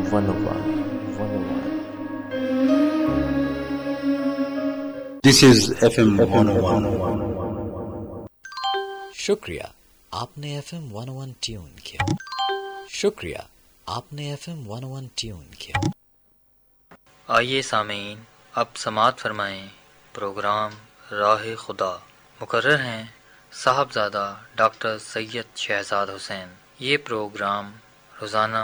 This is FM 101. شکریہ آپ نے FM 101 ٹیون کیا. شکریہ آپ نے FM 101 ٹیون کیا. آئیے سامعین اب سماعت فرمائیں پروگرام راہ خدا. مقرر ہیں صاحبزادہ ڈاکٹر سید شہزاد حسین. یہ پروگرام روزانہ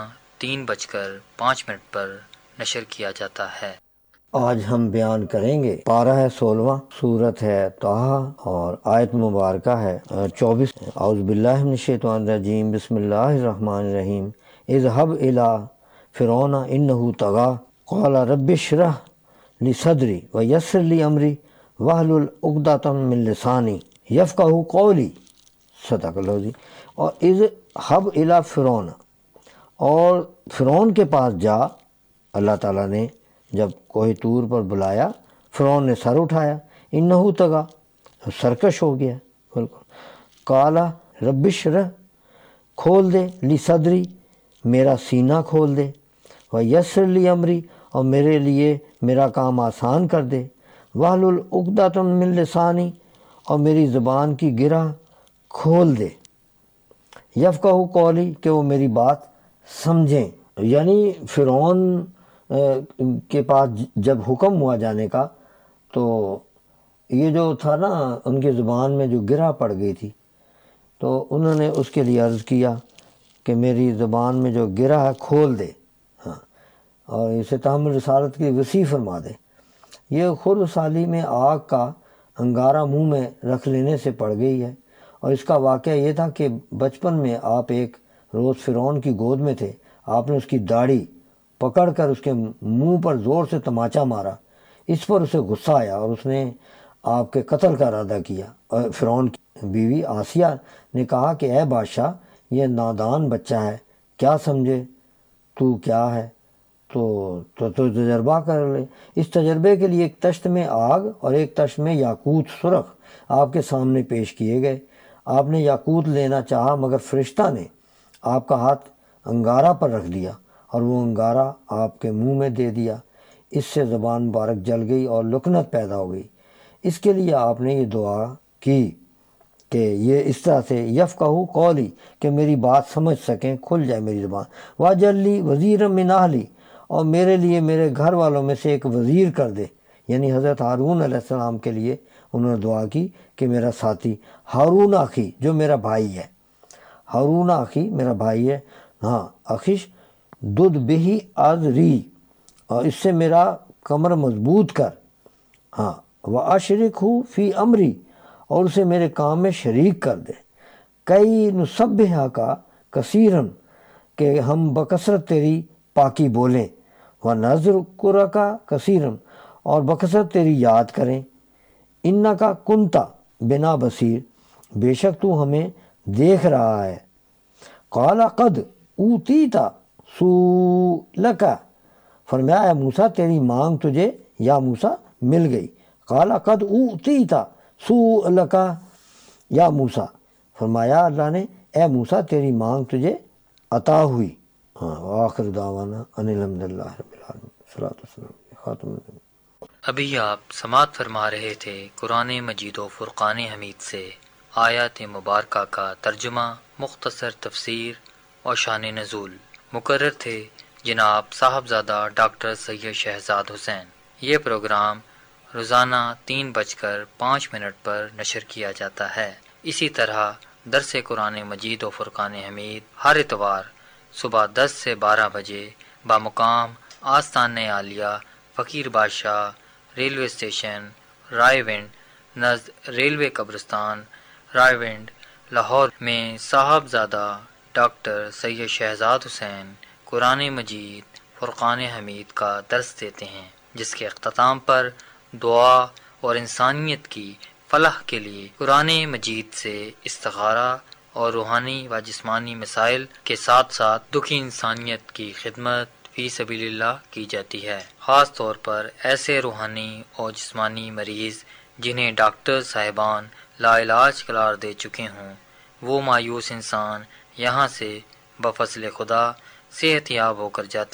3:05 پر نشر کیا جاتا ہے. آج ہم بیان کریں گے پارہ ہے 16، سورت ہے طٰہٰ اور آیت مبارکہ ہے 24. اعوذ باللہ من الشیطان الرجیم، بسم اللہ الرحمن الرحیم. اذهب الی فرعون انہ طغی قال رب اشرح لی صدری ویسر لی امری واحلل عقدۃ من لسانی یفقہوا قولی. صدق اللہ عظیم. اور اذهب الی فرعون، اور فرعون کے پاس جا. اللہ تعالیٰ نے جب کوہ طور پر بلایا، فرعون نے سر اٹھایا، انہو طغی، سرکش ہو گیا بالکل. قال رب اشرح، کھول دے، لی صدری، میرا سینہ کھول دے، ویسر لی امری، اور میرے لیے میرا کام آسان کر دے، واحلل عقدۃ من لسانی، اور میری زبان کی گرہ کھول دے، یفقہوا قولی، کہ وہ میری بات سمجھیں. یعنی فرعون کے پاس جب حکم ہوا جانے کا، تو یہ جو تھا نا ان کی زبان میں جو گرہ پڑ گئی تھی، تو انہوں نے اس کے لیے عرض کیا کہ میری زبان میں جو گرہ ہے کھول دے، ہاں، اور اسے تحمل رسالت کی وسیع فرما دے. یہ خود سالی میں آگ کا انگارہ منہ میں رکھ لینے سے پڑ گئی ہے. اور اس کا واقعہ یہ تھا کہ بچپن میں آپ ایک روز فرعون کی گود میں تھے. آپ نے اس کی داڑھی پکڑ کر اس کے منہ پر زور سے تماچا مارا. اس پر اسے غصہ آیا اور اس نے آپ کے قتل کا ارادہ کیا. اور فرعون کی بیوی آسیہ نے کہا کہ اے بادشاہ، یہ نادان بچہ ہے، کیا سمجھے تو کیا ہے، تو تجربہ کر لے. اس تجربے کے لیے ایک تشت میں آگ اور ایک تشت میں یاقوت سرخ آپ کے سامنے پیش کیے گئے. آپ نے یاقوت لینا چاہا، مگر فرشتہ نے آپ کا ہاتھ انگارہ پر رکھ دیا اور وہ انگارہ آپ کے منہ میں دے دیا. اس سے زبان مبارک جل گئی اور لکنت پیدا ہو گئی. اس کے لیے آپ نے یہ دعا کی کہ یہ اس طرح سے یفقہوا قولی، کہ میری بات سمجھ سکیں، کھل جائے میری زبان. واجعل لی وزیرا من اہلی، اور میرے لیے میرے گھر والوں میں سے ایک وزیر کر دے. یعنی حضرت ہارون علیہ السلام کے لیے انہوں نے دعا کی کہ میرا ساتھی ہارون اخی، جو میرا بھائی ہے، ہارون اخی میرا بھائی ہے، ہاں، اخیش دودھ بہی آذری، اور اس سے میرا کمر مضبوط کر، ہاں، واشرکہ فی امری، اور اسے میرے کام میں شریک کر دے. کئی نسبحک کثیرا، کہ ہم بکثرت تیری پاکی بولیں، ونذکرک کثیرا، اور بکثرت تیری یاد کریں. انک کنت بنا بصیر، بے شک تو ہمیں دیکھ رہا ہے. قال قد اوتیت سؤلک، فرمایا موسیٰ تیری مانگ تجھے یا موسیٰ مل گئی. قال قد اوتیت سؤلک یا موسیٰ، فرمایا اللہ نے اے موسیٰ تیری مانگ تجھے عطا ہوئی. آخر دعوانا ان الحمد للہ رب العالمین، صلاۃ والسلام خاتم النبیین. ابھی آپ سماعت فرما رہے تھے قرآن مجید و فرقان حمید سے آیات مبارکہ کا ترجمہ، مختصر تفسیر اور شان نزول. مقرر تھے جناب صاحبزادہ ڈاکٹر سید شہزاد حسین. یہ پروگرام روزانہ 3:05 پر نشر کیا جاتا ہے. اسی طرح درس قرآن مجید و فرقان حمید ہر اتوار صبح 10 سے 12 بجے بامقام آستان عالیہ فقیر بادشاہ، ریلوے اسٹیشن رائے ونڈ نزد ریلوے قبرستان رائے ونڈ، لاہور میں صاحبزادہ ڈاکٹر سید شہزاد حسین قرآن مجید فرقان حمید کا درس دیتے ہیں، جس کے اختتام پر دعا اور انسانیت کی فلاح کے لیے قرآن مجید سے استخارہ اور روحانی و جسمانی مسائل کے ساتھ ساتھ دکھی انسانیت کی خدمت فی سبیل اللہ کی جاتی ہے. خاص طور پر ایسے روحانی اور جسمانی مریض جنہیں ڈاکٹر صاحبان لا علاج قرار دے چکے ہوں، وہ مایوس انسان یہاں سے بفضل خدا صحت یاب ہو کر جاتے